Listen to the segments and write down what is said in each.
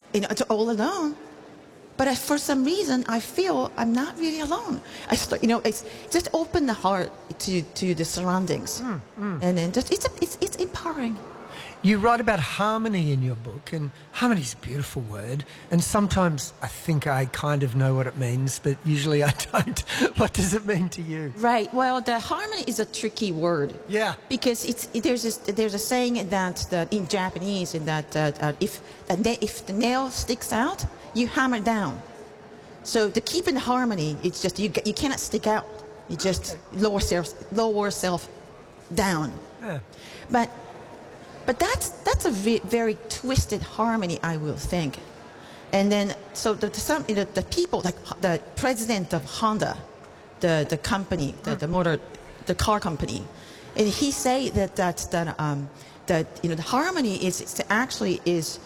it's all alone. But for some reason, I feel I'm not really alone. I start, it's just open the heart to the surroundings, and then just it's empowering. You write about harmony in your book, and harmony is a beautiful word, and sometimes I think I kind of know what it means, but usually I don't. What does it mean to you? Right. Well, the harmony is a tricky word. Yeah. Because there's a saying that in Japanese that if the nail sticks out, you hammer down. So to keep in harmony, it's just you cannot stick out. You just lower self down. Yeah. But that's a very twisted harmony, I will think. And then so the people, like the president of Honda, the company, the car company, and he say that the harmony is actually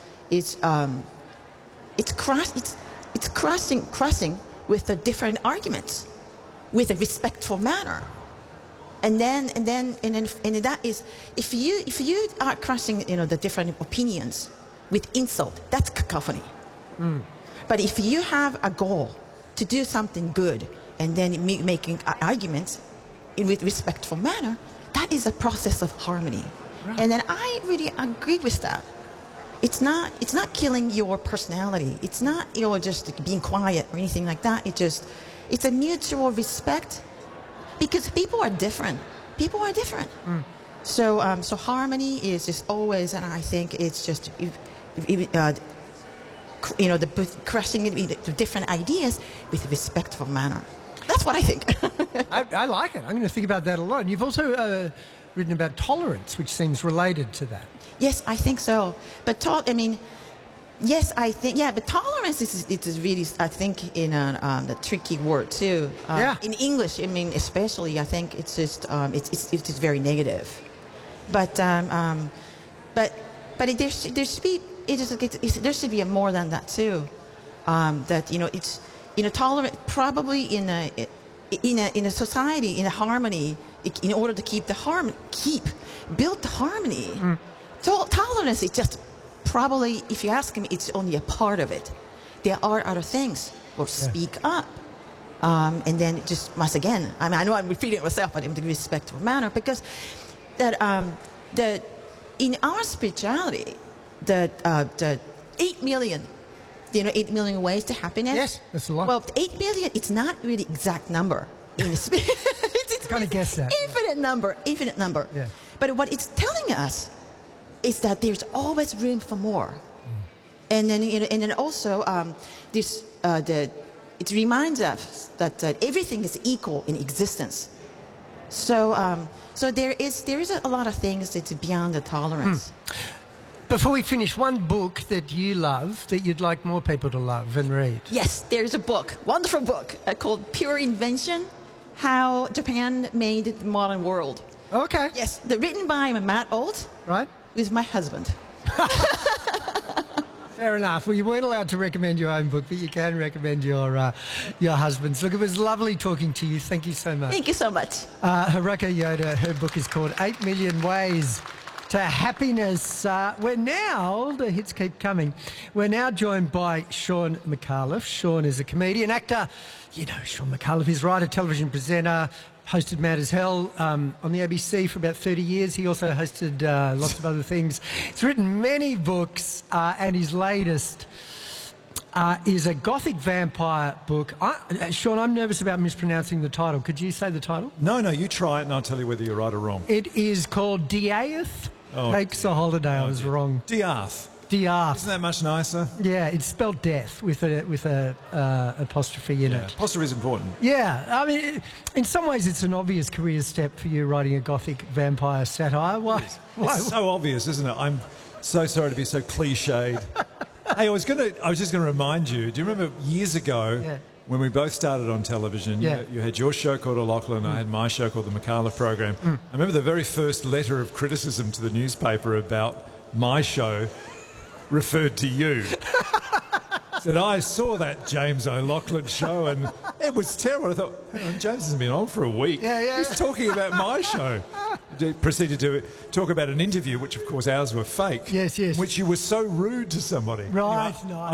crossing with the different arguments with a respectful manner. And then that is if you are crossing the different opinions with insult, that's cacophony. But if you have a goal to do something good and then making arguments with respectful manner, that is a process of harmony. Right. And then I really agree with that. It's not killing your personality. It's not just being quiet or anything like that. It's a mutual respect. Because people are different. So harmony is just always, and I think it's just, crushing it with the different ideas with a respectful manner. That's what I think. I like it. I'm going to think about that a lot. And you've also written about tolerance, which seems related to that. Yes, I think so. But yes, I think, but tolerance is really, I think, in a tricky word too. In English, I mean, especially, I think it's just, it's just very negative. But there should be more than that too. It's, tolerant, probably in a society, in a harmony, in order to keep the build the harmony. Tolerance is just, probably, if you ask me, it's only a part of it. There are other things. Or speak up. And then just, once again, I know I'm repeating myself, but in a respectful manner, because in our spirituality, the 8 million, 8 million ways to happiness. Yes, that's a lot. Well, 8 million, it's not really exact number. It's kind of guess that. Infinite number. Yeah. But what it's telling us is that there's always room for more, and then also it reminds us that everything is equal in existence. So there is a lot of things that's beyond the tolerance. Before we finish, one book that you love that you'd like more people to love and read. Yes, there's a book, wonderful book called Pure Invention: How Japan Made the Modern World. Okay. Yes, written by Matt Alt. Right. With my husband. Fair enough. Well, you weren't allowed to recommend your own book, but you can recommend your husband's. Look, it was lovely talking to you. Thank you so much. Thank you so much. Haruka Yoda, her book is called 8 Million Ways to Happiness. The hits keep coming. We're now joined by Shaun Micallef. Shaun is a comedian, actor. Shaun Micallef is writer, television presenter, hosted Mad as Hell on the ABC for about 30 years. He also hosted lots of other things. He's written many books, and his latest is a gothic vampire book. Shaun, I'm nervous about mispronouncing the title. Could you say the title? No, you try it and I'll tell you whether you're right or wrong. It is called Diath Takes a Holiday. I was wrong. Diath. Diath. Isn't that much nicer? Yeah, it's spelled death with a apostrophe in it. Apostrophe is important. Yeah, I mean, in some ways it's an obvious career step for you, writing a gothic vampire satire. Why? It's so obvious, isn't it? I'm so sorry to be so cliched. Hey, I was just going to remind you, do you remember years ago when we both started on television, you had your show called A Lachlan, I had my show called The Micallef Program. I remember the very first letter of criticism to the newspaper about my show referred to you. Said, I saw that James O'Loughlin show and it was terrible. I thought, hang on, James hasn't been on for a week. He's talking about my show. Proceeded to talk about an interview, which of course ours were fake. Yes. In which you were so rude to somebody. Right, you know, nice.